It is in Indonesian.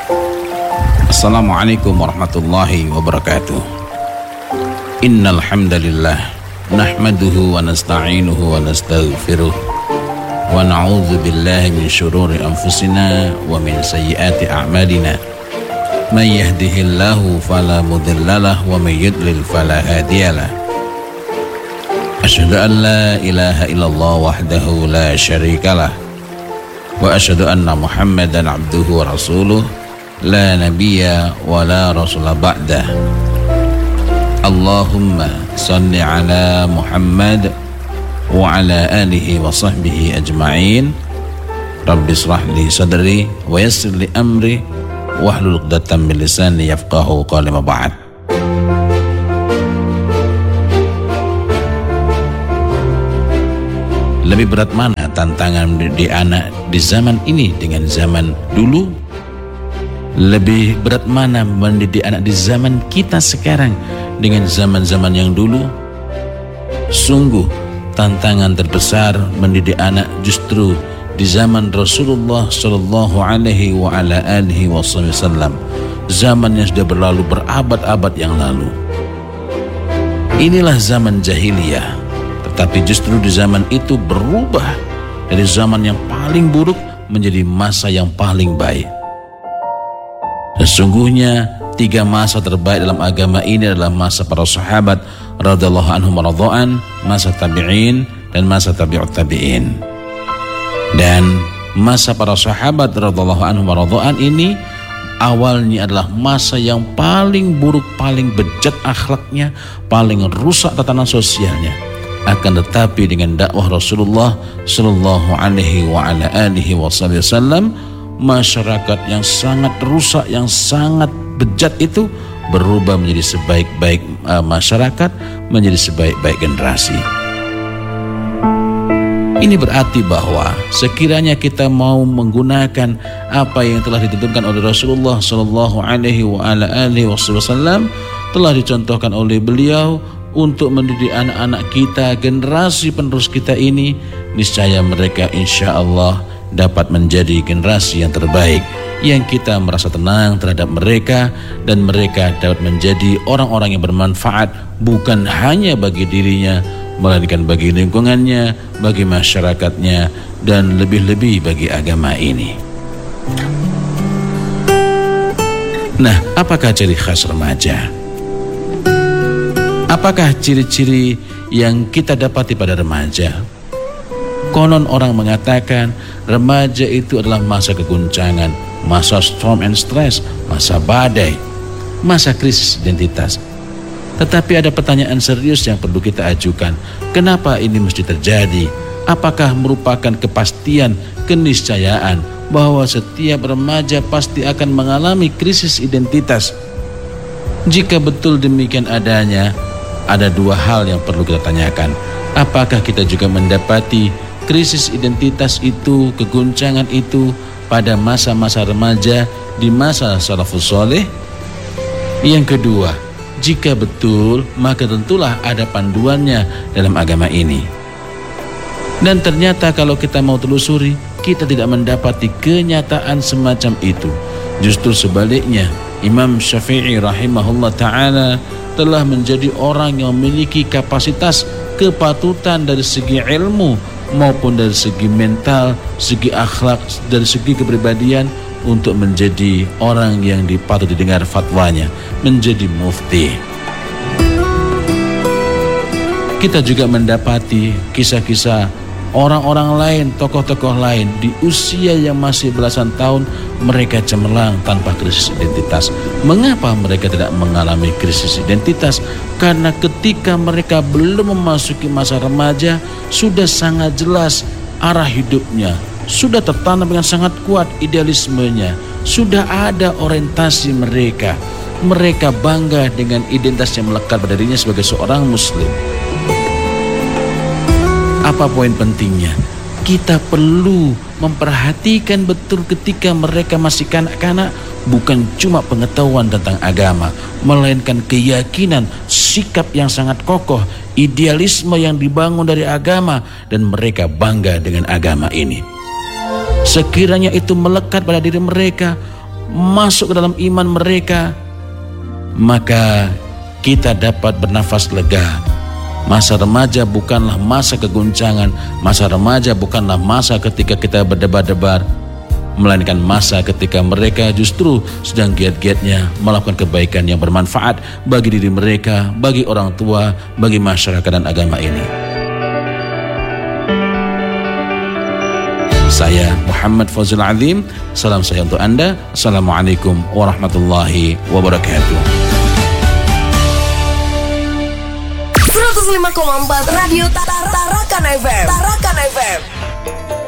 Assalamualaikum warahmatullahi wabarakatuh. Innal hamdalillah nahmaduhu wa nasta'inuhu wa nastaghfiruh wa na'udzu billahi min syururi anfusina wa min sayyiati a'malina. May yahdihillahu fala mudhillalah wa may yudlil fala hadiyalah. Asyhadu an la ilaha illallah wahdahu la syarikalah wa asyhadu anna Muhammadan abduhu wa rasuluh la nabiyya wa la rasula ba'dah. Allahumma salli ala Muhammad wa ala alihi wa sahbihi ajma'in. Rabbi israh li sadri wa yassir li amri wahlul 'uqdatam min lisani yafqahu qawli ma ba'd. Lebih berat mana tantangan mendidik anak di zaman ini dengan zaman dulu? Lebih berat mana mendidik anak di zaman kita sekarang dengan zaman-zaman yang dulu? Sungguh tantangan terbesar mendidik anak justru di zaman Rasulullah Shallallahu Alaihi Wasallam, zaman yang sudah berlalu berabad-abad yang lalu. Inilah zaman jahiliyah, tetapi justru di zaman itu berubah dari zaman yang paling buruk menjadi masa yang paling baik. Sesungguhnya 3 masa terbaik dalam agama ini adalah masa para sahabat radhiyallahu anhum radha'an, masa tabi'in, dan masa tabi'ut tabi'in. Dan masa para sahabat radhiyallahu anhum radha'an ini awalnya adalah masa yang paling buruk, paling bejat akhlaknya, paling rusak tatanan sosialnya. Akan tetapi dengan dakwah Rasulullah sallallahu alaihi wasallam, masyarakat yang sangat rusak, yang sangat bejat itu berubah menjadi sebaik-baik masyarakat, menjadi sebaik-baik generasi. Ini berarti bahwa sekiranya kita mau menggunakan apa yang telah ditentukan oleh Rasulullah sallallahu alaihi wasallam, telah dicontohkan oleh beliau untuk mendidik anak-anak kita, generasi penerus kita ini, niscaya mereka insya Allah dapat menjadi generasi yang terbaik, yang kita merasa tenang terhadap mereka, dan mereka dapat menjadi orang-orang yang bermanfaat bukan hanya bagi dirinya, melainkan bagi lingkungannya, bagi masyarakatnya, dan lebih-lebih bagi agama ini. Nah, apakah ciri khas remaja? Apakah ciri-ciri yang kita dapati pada remaja? Konon orang mengatakan remaja itu adalah masa keguncangan, masa storm and stress, masa badai, masa krisis identitas. Tetapi ada pertanyaan serius yang perlu kita ajukan. Kenapa ini mesti terjadi? Apakah merupakan kepastian, keniscayaan bahwa setiap remaja pasti akan mengalami krisis identitas? Jika betul demikian adanya, ada 2 hal yang perlu kita tanyakan. Apakah kita juga mendapati krisis identitas itu, keguncangan itu pada masa-masa remaja di masa salafus soleh? Yang kedua, jika betul, maka tentulah ada panduannya dalam agama ini. Dan ternyata kalau kita mau telusuri, kita tidak mendapati kenyataan semacam itu. Justru sebaliknya, Imam Syafi'i rahimahullah ta'ala telah menjadi orang yang memiliki kapasitas kepatutan dari segi ilmu maupun dari segi mental, segi akhlak, dari segi kepribadian untuk menjadi orang yang dipatut didengar fatwanya, menjadi mufti. Kita juga mendapati kisah-kisah orang-orang lain, tokoh-tokoh lain di usia yang masih belasan tahun, mereka cemerlang tanpa krisis identitas. Mengapa mereka tidak mengalami krisis identitas? Karena ketika mereka belum memasuki masa remaja, sudah sangat jelas arah hidupnya, sudah tertanam dengan sangat kuat idealismenya, sudah ada orientasi mereka. Mereka bangga dengan identitas yang melekat pada dirinya sebagai seorang muslim. Apa poin pentingnya? Kita perlu memperhatikan betul ketika mereka masih kanak-kanak, bukan cuma pengetahuan tentang agama, melainkan keyakinan, sikap yang sangat kokoh, idealisme yang dibangun dari agama, dan mereka bangga dengan agama ini. Sekiranya itu melekat pada diri mereka, masuk ke dalam iman mereka, maka kita dapat bernafas lega. Masa remaja bukanlah masa keguncangan, masa remaja bukanlah masa ketika kita berdebar-debar, melainkan masa ketika mereka justru sedang giat-giatnya melakukan kebaikan yang bermanfaat bagi diri mereka, bagi orang tua, bagi masyarakat dan agama ini. Saya Muhammad Fawzul Azim, salam saya untuk Anda. Assalamualaikum warahmatullahi wabarakatuh. 105,4 Radio Tarakan FM.